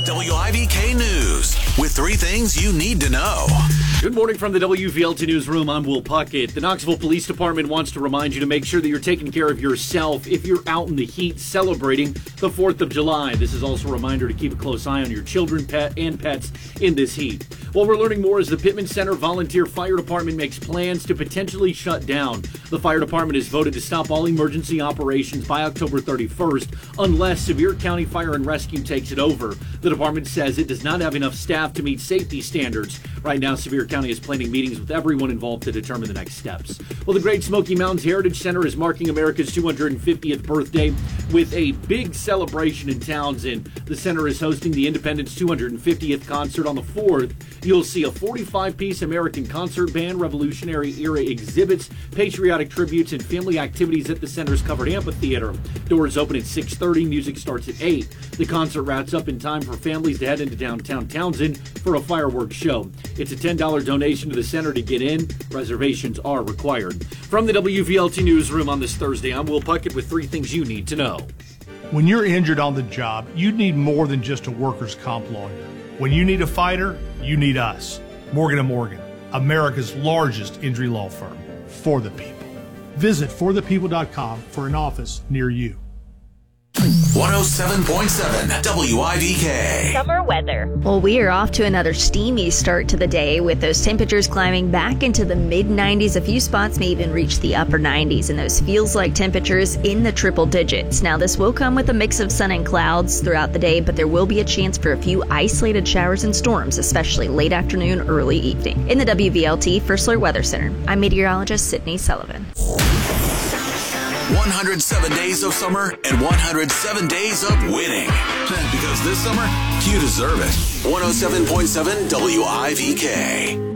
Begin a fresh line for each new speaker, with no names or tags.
WIVK News with 3 things you need to know.
Good morning from the WVLT Newsroom. I'm Will Puckett. The Knoxville Police Department wants to remind you to make sure that you're taking care of yourself if you're out in the heat celebrating the 4th of July. This is also a reminder to keep a close eye on your children, pets in this heat. What we're learning more as the Pittman Center Volunteer Fire Department makes plans to potentially shut down. The fire department has voted to stop all emergency operations by October 31st unless Sevier County Fire and Rescue takes it over. The department says it does not have enough staff to meet safety standards. Right now, Sevier County is planning meetings with everyone involved to determine the next steps. Well, the Great Smoky Mountains Heritage Center is marking America's 250th birthday with a big celebration in Townsend. The center is hosting the Independence 250th concert on the 4th. You'll see a 45-piece American concert band, Revolutionary-era exhibits, patriotic tributes, and family activities at the center's covered amphitheater. Doors open at 6:30. Music starts at 8. The concert wraps up in time for families to head into downtown Townsend for a fireworks show. It's a $10 donation to the center to get in. Reservations are required. From the WVLT Newsroom on this Thursday, I'm Will Puckett with 3 things you need to know.
When you're injured on the job, you need more than just a workers' comp lawyer. When you need a fighter, you need us. Morgan & Morgan, America's largest injury law firm. For the people. Visit forthepeople.com for an office near you.
107.7 WIVK.
Summer weather.
Well, we are off to another steamy start to the day with those temperatures climbing back into the mid-90s. A few spots may even reach the upper 90s, and those feels-like temperatures in the triple digits. Now, this will come with a mix of sun and clouds throughout the day, but there will be a chance for a few isolated showers and storms, especially late afternoon, early evening. In the WVLT First Alert Weather Center, I'm meteorologist Sydney Sullivan.
107 days of summer and 107 days of winning. Because this summer, you deserve it. 107.7 WIVK.